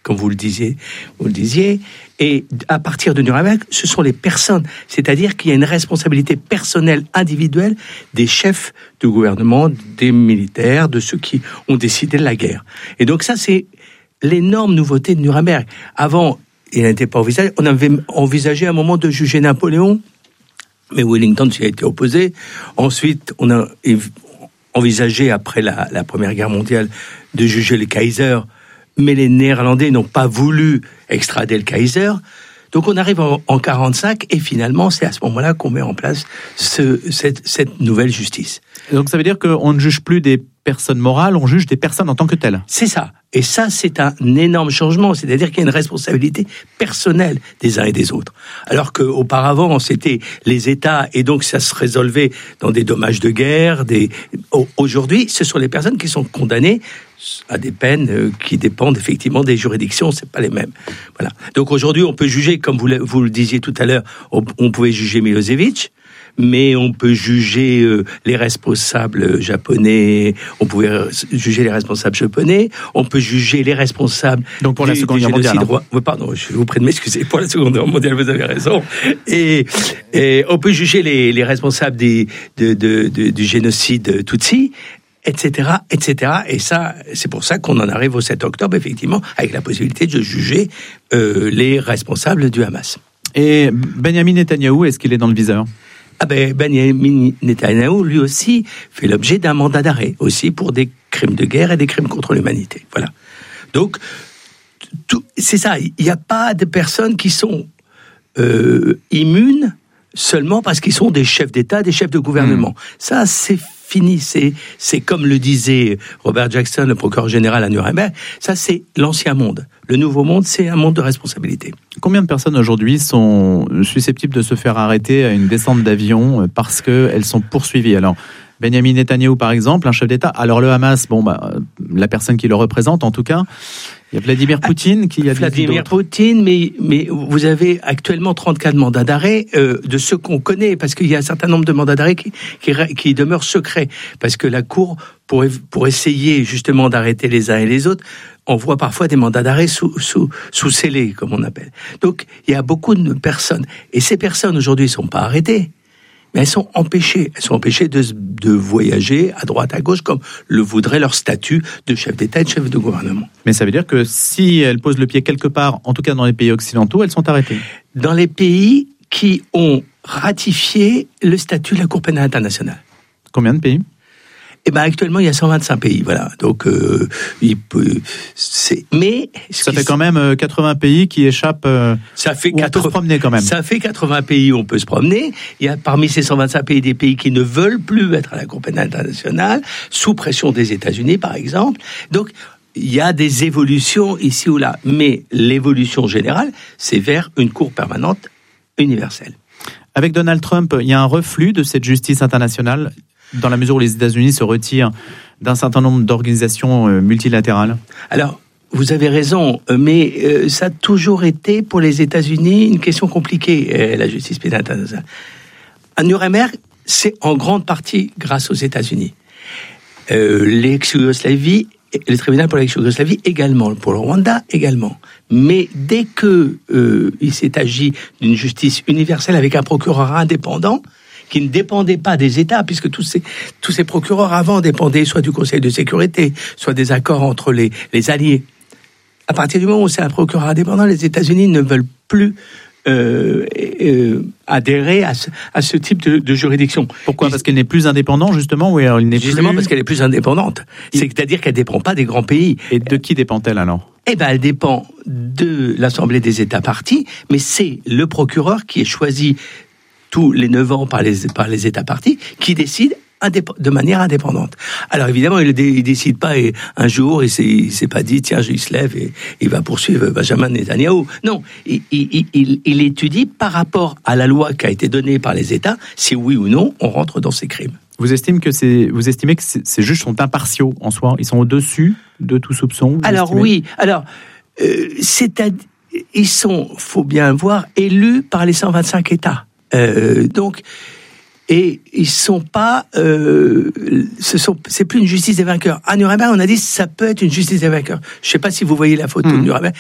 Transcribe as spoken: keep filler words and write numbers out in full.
comme vous le disiez, vous le disiez. Et à partir de Nuremberg, ce sont les personnes, c'est-à-dire qu'il y a une responsabilité personnelle, individuelle des chefs de gouvernement, des militaires, de ceux qui ont décidé de la guerre. Et donc ça, c'est l'énorme nouveauté de Nuremberg. Avant, il n'était pas envisagé. On avait envisagé à un moment de juger Napoléon, mais Wellington s'y a été opposé. Ensuite, on a envisagé, après la, la Première Guerre mondiale, de juger le Kaiser, mais les Néerlandais n'ont pas voulu extrader le Kaiser. Donc on arrive en, en quarante-cinq, et finalement, c'est à ce moment-là qu'on met en place ce, cette, cette nouvelle justice. Donc ça veut dire qu'on ne juge plus des personnes morales, on juge des personnes en tant que telles. C'est ça. Et ça, c'est un énorme changement. C'est-à-dire qu'il y a une responsabilité personnelle des uns et des autres. Alors qu'auparavant, c'était les États, et donc ça se résolvait dans des dommages de guerre. Des... Aujourd'hui, ce sont les personnes qui sont condamnées à des peines qui dépendent effectivement des juridictions, c'est pas les mêmes. Voilà. Donc aujourd'hui, on peut juger, comme vous le, vous le disiez tout à l'heure, on, on pouvait juger Milosevic, mais on peut juger euh, les responsables japonais, on pouvait juger les responsables japonais, on peut juger les responsables... Donc pour du, la Seconde Guerre mondiale. Hein. Pardon, je vous prie de m'excuser, pour la Seconde Guerre mondiale, vous avez raison. Et, et on peut juger les, les responsables des, de, de, de, du génocide Tutsi, et cetera, et cetera. Et ça, c'est pour ça qu'on en arrive au sept octobre, effectivement, avec la possibilité de juger euh, les responsables du Hamas. Et Benjamin Netanyahou, est-ce qu'il est dans le viseur ? Ah ben, Benjamin Netanyahou, lui aussi, fait l'objet d'un mandat d'arrêt, aussi pour des crimes de guerre et des crimes contre l'humanité. Voilà. Donc, tout, c'est ça, il n'y a pas de personnes qui sont euh, immunes seulement parce qu'ils sont des chefs d'État, des chefs de gouvernement. Mmh. Ça, c'est fini. C'est, c'est comme le disait Robert Jackson, le procureur général à Nuremberg, ça, c'est l'ancien monde. Le nouveau monde, c'est un monde de responsabilité. Combien de personnes aujourd'hui sont susceptibles de se faire arrêter à une descente d'avion parce qu'elles sont poursuivies ? Alors, Benjamin Netanyahou, par exemple, un chef d'État. Alors, le Hamas, bon, bah, la personne qui le représente, en tout cas, il y a Vladimir Poutine qui a dit Vladimir Poutine, mais, mais vous avez actuellement trente-quatre mandats d'arrêt euh, de ceux qu'on connaît, parce qu'il y a un certain nombre de mandats d'arrêt qui, qui, qui demeurent secrets, parce que la Cour, pour, pour essayer justement d'arrêter les uns et les autres, on voit parfois des mandats d'arrêt sous, sous, sous scellés, comme on appelle. Donc, il y a beaucoup de personnes, et ces personnes aujourd'hui ne sont pas arrêtées, mais elles sont empêchées. Elles sont empêchées de, de voyager à droite, à gauche, comme le voudrait leur statut de chef d'État et de chef de gouvernement. Mais ça veut dire que si elles posent le pied quelque part, en tout cas dans les pays occidentaux, elles sont arrêtées. Dans les pays qui ont ratifié le statut de la Cour pénale internationale. Combien de pays ? Eh ben actuellement il y a cent vingt-cinq pays, voilà. Donc euh, il peut, c'est, mais ça fait quand même quatre-vingts pays qui échappent. Euh, ça fait où on peut se promener quand même. Ça fait quatre-vingts pays où on peut se promener. Il y a parmi ces cent vingt-cinq pays des pays qui ne veulent plus être à la Cour pénale internationale, sous pression des États-Unis par exemple. Donc il y a des évolutions ici ou là, mais l'évolution générale, c'est vers une Cour permanente universelle. Avec Donald Trump, il y a un reflux de cette justice internationale, dans la mesure où les États-Unis se retirent d'un certain nombre d'organisations multilatérales ? Alors, vous avez raison, mais euh, ça a toujours été pour les États-Unis une question compliquée, euh, la justice pénale internationale. À Nuremberg, c'est en grande partie grâce aux États-Unis. Euh, l'ex-Yougoslavie, le tribunal pour l'ex-Yougoslavie également, pour le Rwanda également. Mais dès que euh, il s'est agi d'une justice universelle avec un procureur indépendant, qui ne dépendait pas des États, puisque tous ces, tous ces procureurs avant dépendaient soit du Conseil de sécurité, soit des accords entre les, les alliés. À partir du moment où c'est un procureur indépendant, les États-Unis ne veulent plus euh, euh, adhérer à ce, à ce type de, de juridiction. Pourquoi ? Parce qu'elle n'est plus indépendante, justement, ou alors il n'est Justement plus... parce qu'elle est plus indépendante. C'est-à-dire qu'elle ne dépend pas des grands pays. Et de qui dépend-elle alors ? Eh ben, elle dépend de l'Assemblée des États parties, mais c'est le procureur qui est choisi tous les neuf ans par les, par les États partis, qui décident indép- de manière indépendante. Alors évidemment, il ne décide pas et un jour, il ne s'est pas dit, tiens, il se lève et il va poursuivre Benjamin Netanyahou. Non, il, il, il, il étudie par rapport à la loi qui a été donnée par les États, si oui ou non, on rentre dans ces crimes. Vous estimez que, c'est, vous estimez que ces juges sont impartiaux en soi ? Ils sont au-dessus de tout soupçon ? Alors estimez ? Oui, alors, euh, c'est à, ils sont, faut bien voir, élus par les cent vingt-cinq États. Euh, donc, et ils sont pas, euh, ce sont, c'est plus une justice des vainqueurs. À Nuremberg, on a dit ça peut être une justice des vainqueurs. Je sais pas si vous voyez la photo mmh. de Nuremberg.